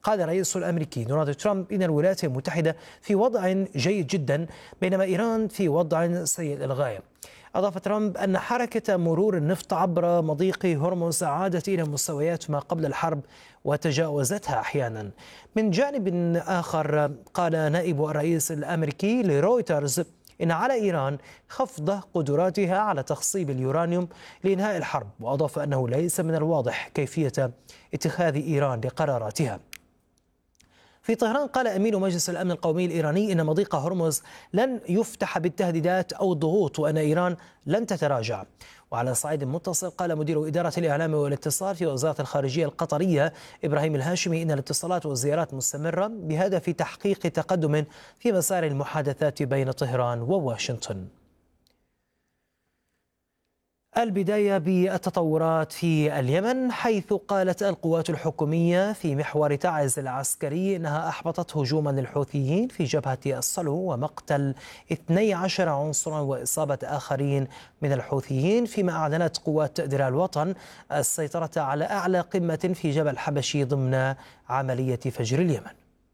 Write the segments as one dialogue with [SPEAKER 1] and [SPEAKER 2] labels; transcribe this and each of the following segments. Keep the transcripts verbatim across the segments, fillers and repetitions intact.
[SPEAKER 1] قال الرئيس الأمريكي دونالد ترامب إن الولايات المتحدة في وضع جيد جدا بينما إيران في وضع سيء للغاية. أضاف ترامب أن حركة مرور النفط عبر مضيق هرمز عادت إلى مستويات ما قبل الحرب وتجاوزتها أحيانا. من جانب آخر قال نائب الرئيس الأمريكي لرويترز إن على إيران خفض قدراتها على تخصيب اليورانيوم لإنهاء الحرب، وأضاف أنه ليس من الواضح كيفية اتخاذ إيران لقراراتها. في طهران قال أمين مجلس الأمن القومي الإيراني إن مضيق هرمز لن يفتح بالتهديدات أو الضغوط وأن إيران لن تتراجع. وعلى صعيد متصل قال مدير إدارة الإعلام والاتصال في وزارة الخارجية القطرية إبراهيم الهاشمي إن الاتصالات والزيارات مستمرة بهدف تحقيق تقدم في مسار المحادثات بين طهران وواشنطن. البداية بالتطورات في اليمن، حيث قالت القوات الحكومية في محور تعز العسكري إنها أحبطت هجوما للحوثيين في جبهة الصلو ومقتل اثني عشر عنصرا وإصابة آخرين من الحوثيين، فيما أعلنت قوات درع الوطن السيطرة على أعلى قمة في جبل حبشي ضمن عملية فجر اليمن.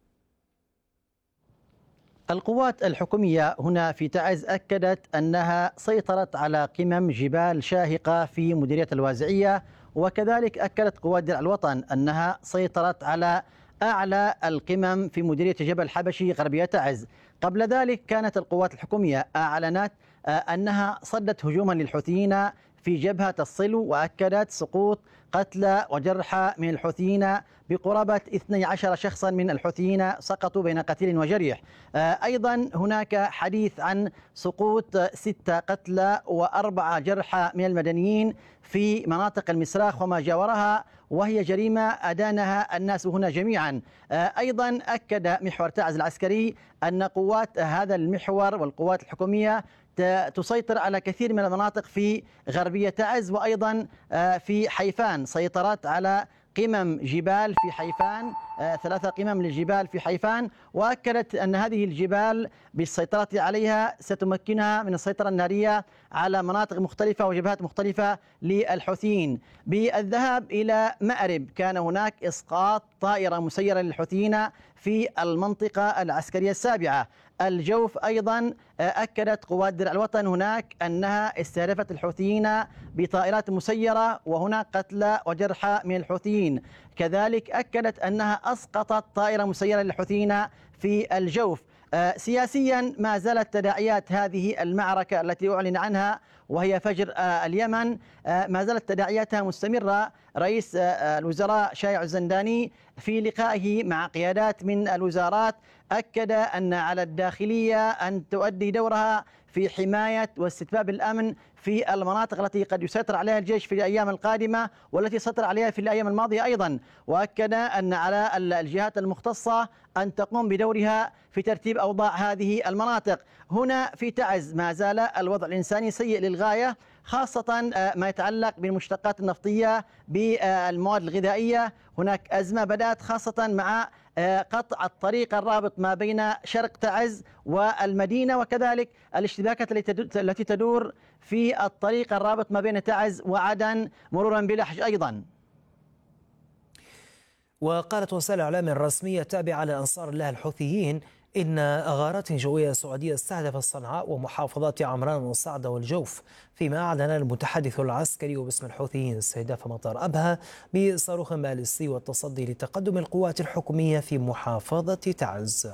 [SPEAKER 2] القوات الحكومية هنا في تعز أكدت أنها سيطرت على قمم جبال شاهقة في مديرية الوازعية، وكذلك أكدت قوات درع الوطن أنها سيطرت على أعلى القمم في مديرية جبل حبشي غربية تعز. قبل ذلك كانت القوات الحكومية أعلنت أنها صدت هجوما للحوثيين في جبهة الصلو، وأكدت سقوط قتلى وجرحى من الحوثيين بقرابة اثني عشر شخصا من الحوثيين سقطوا بين قتيل وجريح. أيضا هناك حديث عن سقوط ستة قتلى وأربعة جرحى من المدنيين في مناطق المسراخ وما جاورها، وهي جريمة أدانها الناس هنا جميعا. أيضا أكد محور تعز العسكري أن قوات هذا المحور والقوات الحكومية تسيطر على كثير من المناطق في غربية تعز، وأيضا في حيفان سيطرت على قمم جبال في حيفان، ثلاثة قمم للجبال في حيفان، وأكدت أن هذه الجبال بالسيطرة عليها ستمكنها من السيطرة النارية على مناطق مختلفة وجبهات مختلفة للحوثيين. بالذهاب إلى مأرب كان هناك إسقاط طائرة مسيرة للحوثيين في المنطقة العسكرية السابعة. الجوف أيضا أكدت قوات درع الوطن هناك أنها استهدفت الحوثيين بطائرات مسيرة وهناك قتلى وجرحى من الحوثيين. كذلك أكدت أنها أسقطت طائرة مسيرة للحوثيين في الجوف. سياسيا ما زالت تداعيات هذه المعركة التي أعلن عنها وهي فجر اليمن ما زالت تداعياتها مستمرة. رئيس الوزراء شايع الزنداني في لقائه مع قيادات من الوزارات أكد أن على الداخلية أن تؤدي دورها في حماية واستتباب الأمن في المناطق التي قد يسيطر عليها الجيش في الأيام القادمة والتي سيطر عليها في الأيام الماضية أيضا. وأكد أن على الجهات المختصة أن تقوم بدورها في ترتيب أوضاع هذه المناطق. هنا في تعز ما زال الوضع الإنساني سيء للغاية، خاصة ما يتعلق بالمشتقات النفطية بالمواد الغذائية. هناك أزمة بدأت خاصة مع قطع الطريق الرابط ما بين شرق تعز والمدينة، وكذلك الاشتباكات التي تدور في الطريق الرابط ما بين تعز وعدن مرورا بلحج أيضا.
[SPEAKER 1] وقالت وسائل الإعلام الرسمية التابعة لأنصار الله الحوثيين إن غارات جوية سعودية استهدفت صنعاء ومحافظات عمران والصعدة والجوف، فيما أعلن المتحدث العسكري باسم الحوثيين استهداف مطار أبها بصاروخ باليستي والتصدي لتقدم القوات الحكومية في محافظة تعز.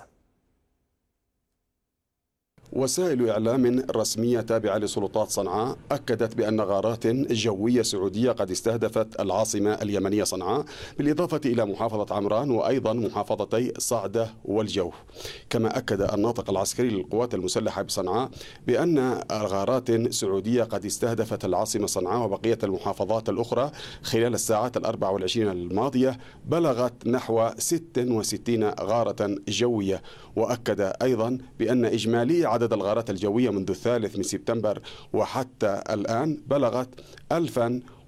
[SPEAKER 3] وسائل إعلام رسمية تابعة لسلطات صنعاء أكدت بأن غارات جوية سعودية قد استهدفت العاصمة اليمنية صنعاء، بالإضافة إلى محافظة عمران وأيضا محافظتي صعدة والجوف. كما أكد الناطق العسكري للقوات المسلحة بصنعاء بأن غارات سعودية قد استهدفت العاصمة صنعاء وبقية المحافظات الأخرى خلال الساعات الأربع والعشرين الماضية بلغت نحو ست وستين غارة جوية. وأكد أيضا بأن إجمالي عدد الغارات الجوية منذ الثالث من سبتمبر وحتى الآن بلغت ألفا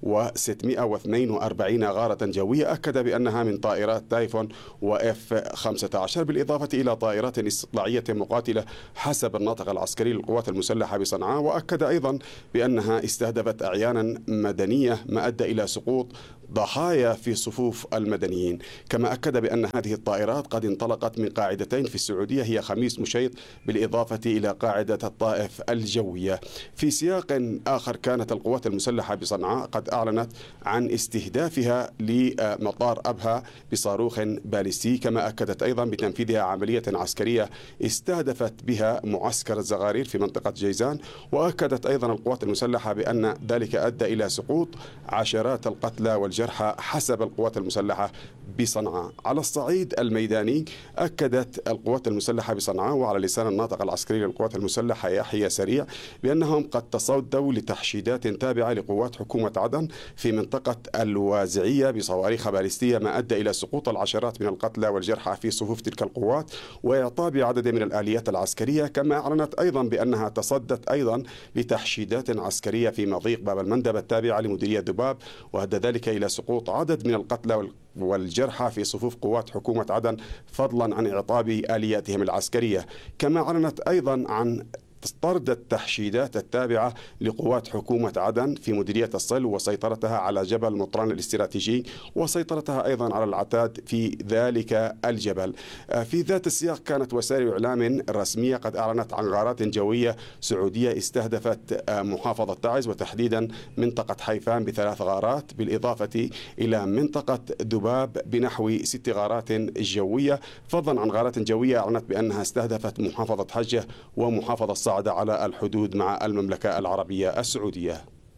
[SPEAKER 3] وستمائة واثنين وأربعين غارة جوية أكد بأنها من طائرات تايفون وإف خمسة عشر، بالإضافة إلى طائرات استطلاعية مقاتلة حسب الناطق العسكري للقوات المسلحة بصنعاء. وأكد أيضا بأنها استهدفت أعيانا مدنية ما أدى إلى سقوط ضحايا في صفوف المدنيين. كما أكد بأن هذه الطائرات قد انطلقت من قاعدتين في السعودية هي خميس مشيط بالإضافة إلى قاعدة الطائف الجوية. في سياق آخر كانت القوات المسلحة بصنعاء قد أعلنت عن استهدافها لمطار أبها بصاروخ باليستي، كما أكدت أيضا بتنفيذها عملية عسكرية استهدفت بها معسكر الزغارير في منطقة جيزان. وأكدت أيضا القوات المسلحة بأن ذلك أدى إلى سقوط عشرات القتلى والجرحى حسب القوات المسلحة بصنعاء. على الصعيد الميداني أكدت القوات المسلحة بصنعاء وعلى لسان الناطق العسكري للقوات المسلحة يحيى سريع بأنهم قد تصدوا لتحشيدات تابعة لقوات حكومة عدن في منطقة الوازعية بصواريخ باليستية ما أدى إلى سقوط العشرات من القتلى والجرحى في صفوف تلك القوات وإعطاب عدد من الآليات العسكرية. كما أعلنت أيضا بأنها تصدت أيضا لتحشيدات عسكرية في مضيق باب المندب التابعة لمديرية ذباب، وأدى ذلك إلى سقوط عدد من القتلى والجرحى في صفوف قوات حكومة عدن فضلا عن إعطاب آلياتهم العسكرية. كما أعلنت أيضا عن طرد التحشيدات التابعة لقوات حكومة عدن في مديرية الصل وسيطرتها على جبل مطران الاستراتيجي وسيطرتها أيضا على العتاد في ذلك الجبل. في ذات السياق كانت وسائل إعلام رسمية قد أعلنت عن غارات جوية سعودية استهدفت محافظة تعز وتحديدا منطقة حيفان بثلاث غارات، بالإضافة إلى منطقة ذباب بنحو ست غارات جوية، فضلا عن غارات جوية أعلنت بأنها استهدفت محافظة حجة ومحافظة صعدة على الحدود مع المملكة العربية السعودية.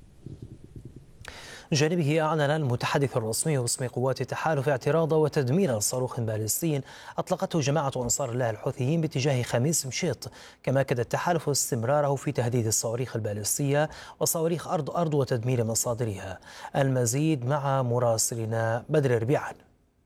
[SPEAKER 1] جانبه أعلن المتحدث الرسمي باسم قوات التحالف اعتراض وتدمير صاروخ باليستي أطلقته جماعة أنصار الله الحوثيين باتجاه خميس مشيط. كما أكد التحالف استمراره في تهديد الصواريخ الباليستية وصواريخ أرض أرض وتدمير مصادرها. المزيد مع مراسلنا بدر ربيعان.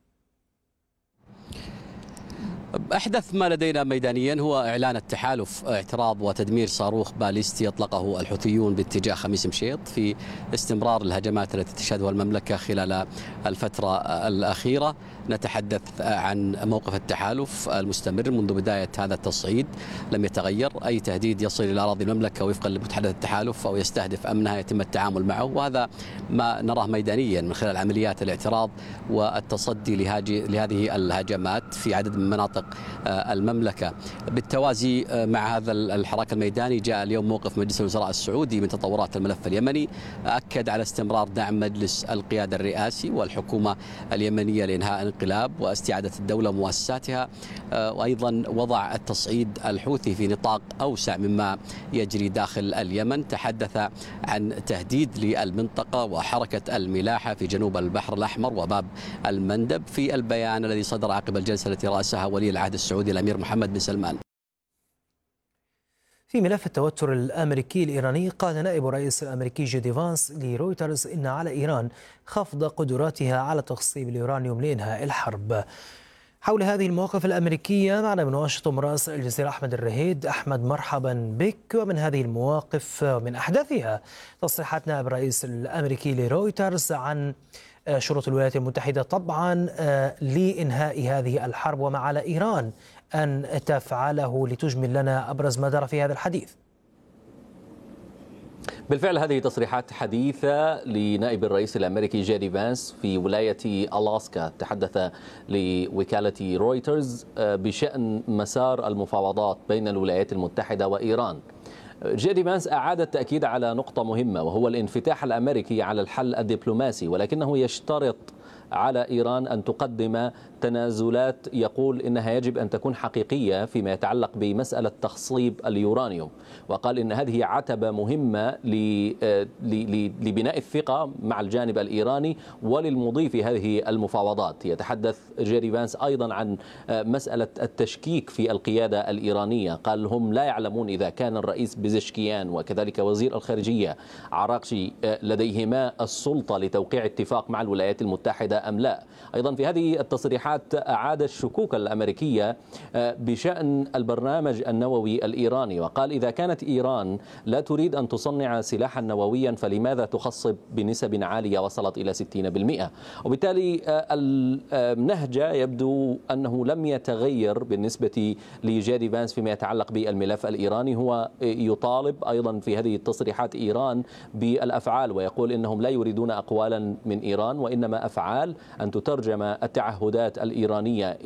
[SPEAKER 4] أحدث ما لدينا ميدانيا هو إعلان التحالف اعتراض وتدمير صاروخ باليستي أطلقه الحوثيون باتجاه خميس مشيط في استمرار الهجمات التي تشهدها المملكة خلال الفترة الأخيرة. نتحدث عن موقف التحالف المستمر منذ بداية هذا التصعيد، لم يتغير. أي تهديد يصل إلى أراضي المملكة وفقا لمتحدث التحالف أو يستهدف أمنها يتم التعامل معه، وهذا ما نراه ميدانيا من خلال عمليات الاعتراض والتصدي لهذه الهجمات في عدد من مناطق المملكة. بالتوازي مع هذا الحراك الميداني جاء اليوم موقف مجلس الوزراء السعودي من تطورات الملف اليمني، أكد على استمرار دعم مجلس القيادة الرئاسي والحكومة اليمنية لإنهاء الانقلاب واستعادة الدولة ومؤسساتها، وأيضا وضع التصعيد الحوثي في نطاق أوسع مما يجري داخل اليمن. تحدث عن تهديد للمنطقة وحركة الملاحة في جنوب البحر الأحمر وباب المندب في البيان الذي صدر عقب الجلسة التي رأسها ولي العهد السعودي الأمير محمد بن سلمان.
[SPEAKER 1] في ملف التوتر الأمريكي الإيراني، قال نائب الرئيس الأمريكي جي دي فانس لرويترز إن على إيران خفض قدراتها على تخصيب اليورانيوم لإنهاء الحرب. حول هذه المواقف الأمريكية معنا من واشنطن مراسل الجزيرة أحمد الرهيد. أحمد، مرحبا بك. ومن هذه المواقف من أحداثها تصريحات نائب الرئيس الأمريكي لرويترز عن شروط الولايات المتحدة طبعا لإنهاء هذه الحرب وما على إيران أن تفعله، لتجمل لنا أبرز ما جرى في هذا الحديث.
[SPEAKER 5] بالفعل هذه تصريحات حديثة لنائب الرئيس الأمريكي جي دي فانس في ولاية ألاسكا، تحدث لوكالة رويترز بشأن مسار المفاوضات بين الولايات المتحدة وإيران. جي دي فانس أعاد التأكيد على نقطة مهمة، وهو الانفتاح الأمريكي على الحل الدبلوماسي، ولكنه يشترط على إيران أن تقدم تنازلات يقول إنها يجب أن تكون حقيقية فيما يتعلق بمسألة تخصيب اليورانيوم. وقال إن هذه عتبة مهمة لبناء الثقة مع الجانب الإيراني وللمضي في هذه المفاوضات. يتحدث جي دي فانس أيضا عن مسألة التشكيك في القيادة الإيرانية، قال هم لا يعلمون إذا كان الرئيس بزشكيان وكذلك وزير الخارجية عراقشي لديهما السلطة لتوقيع اتفاق مع الولايات المتحدة أم لا. أيضا في هذه التصريحات أعاد الشكوك الأمريكية بشأن البرنامج النووي الإيراني، وقال إذا كانت إيران لا تريد أن تصنع سلاحا نوويا فلماذا تخصب بنسب عالية وصلت إلى ستين بالمئة. وبالتالي النهج يبدو أنه لم يتغير بالنسبة لجيدي فانس فيما يتعلق بالملف الإيراني. هو يطالب أيضا في هذه التصريحات إيران بالأفعال، ويقول إنهم لا يريدون أقوالا من إيران وإنما أفعال أن تترجم التعهدات الإيرانية